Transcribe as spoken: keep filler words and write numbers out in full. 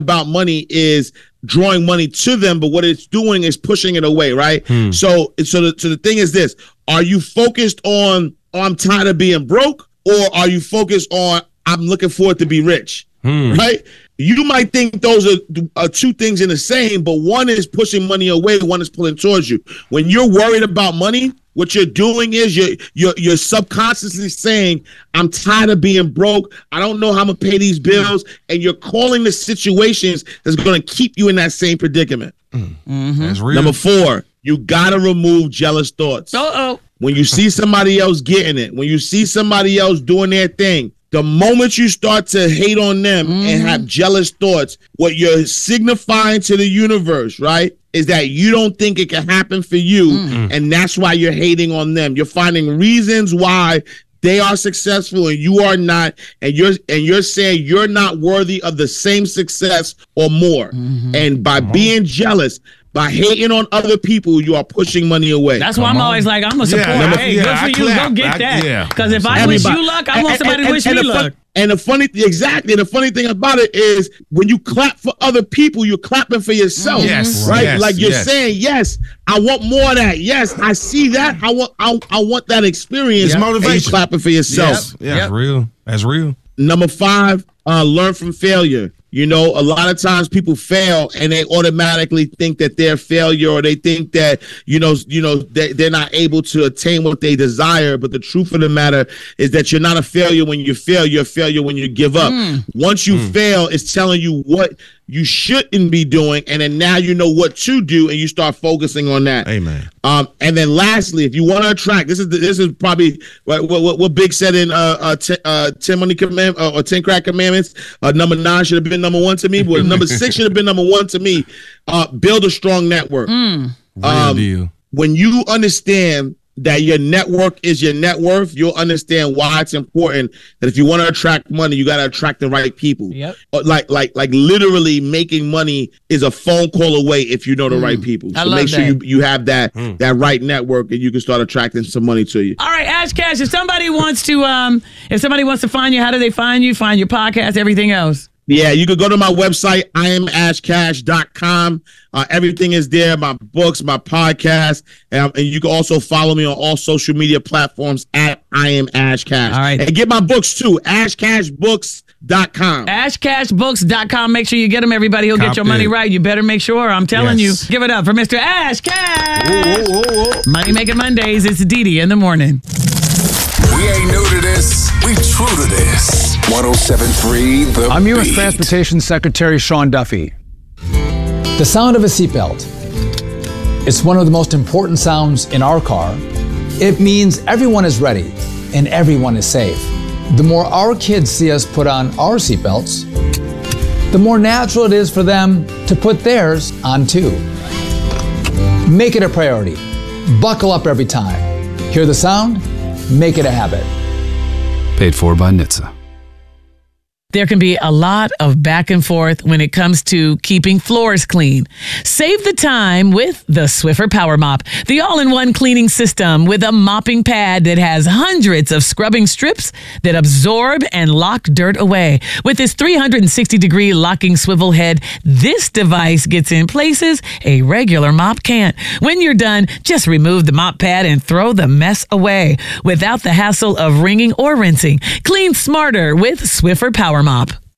about money is drawing money to them, but what it's doing is pushing it away, right? Hmm. So, so the, so the thing is this: are you focused on, oh, I'm tired of being broke, or are you focused on, I'm looking forward to be rich, hmm. right? You might think those are, are two things in the same, but one is pushing money away, one is pulling towards you. When you're worried about money, what you're doing is you're, you're, you're subconsciously saying, I'm tired of being broke. I don't know how I'm going to pay these bills. And you're calling the situations that's going to keep you in that same predicament. Mm-hmm. That's real. Number four, you got to remove jealous thoughts. Uh-oh. When you see somebody else getting it, when you see somebody else doing their thing, the moment you start to hate on them mm-hmm. and have jealous thoughts, what you're signifying to the universe, right, is that you don't think it can happen for you, mm-hmm. and that's why you're hating on them. You're finding reasons why they are successful and you are not, and you're and you're saying you're not worthy of the same success or more. Mm-hmm. And by mm-hmm. being jealous, by hating on other people, you are pushing money away. That's why Come I'm on. always like, I'm going to support. Yeah, hey, yeah, good for I you. clap. Go get I, that. Because yeah. if I Everybody. wish you luck, I want and, somebody and, to wish and me the luck. Fun, and the funny, exactly, the funny thing about it is when you clap for other people, you're clapping for yourself. Yes. Right? Yes, like you're yes. saying, yes, I want more of that. Yes, I see that. I want I, I want that experience. It's motivation. And you're clapping for yourself. Yep. Yeah, that's real. That's real. Number five, uh, learn from failure. You know, a lot of times people fail and they automatically think that they're a failure, or they think that, you know, you know, they, they're not able to attain what they desire. But the truth of the matter is that you're not a failure when you fail. You're a failure when you give up. Mm. Once you mm. fail, it's telling you what you shouldn't be doing, and then now you know what to do, and you start focusing on that. Amen. Um, and then lastly, if you want to attract, this is the, this is probably what what, what Big said in uh, uh, t- uh ten money command uh, or ten crack commandments. Uh, number nine should have been number one to me, but number six should have been number one to me. Uh, build a strong network. Mm. Real um, deal. When you understand that your network is your net worth, you'll understand why it's important that if you want to attract money, you got to attract the right people. Yep. Like, like, like literally making money is a phone call away if you know the mm. right people. So I love make sure that. you, you have that, mm. that right network, and you can start attracting some money to you. All right, Ash Cash, if somebody wants to, um, if somebody wants to find you, how do they find you? Find your podcast, everything else. Yeah, you can go to my website, I am ash cash dot com. Uh, everything is there, my books, my podcast, and, and you can also follow me on all social media platforms at I am Ash Cash. All right. And get my books too, ash cash books dot com. ash cash books dot com. Make sure you get them, everybody. He'll Cop get your money it. right. You better make sure. I'm telling Yes. you. Give it up for Mister Ash Cash. Whoa, whoa, whoa, whoa. Money Making Mondays. It's Dee Dee in the morning. We ain't new to this. We true to this. one oh seven point three The I'm U S Beat. Transportation Secretary Sean Duffy. The sound of a seatbelt. It's one of the most important sounds in our car. It means everyone is ready and everyone is safe. The more our kids see us put on our seatbelts, the more natural it is for them to put theirs on too. Make it a priority. Buckle up every time. Hear the sound? Make it a habit. Paid for by N H T S A. There can be a lot of back and forth when it comes to keeping floors clean. Save the time with the Swiffer Power Mop, the all-in-one cleaning system with a mopping pad that has hundreds of scrubbing strips that absorb and lock dirt away. With its three hundred sixty degree locking swivel head, this device gets in places a regular mop can't. When you're done, just remove the mop pad and throw the mess away without the hassle of wringing or rinsing. Clean smarter with Swiffer Power Mop.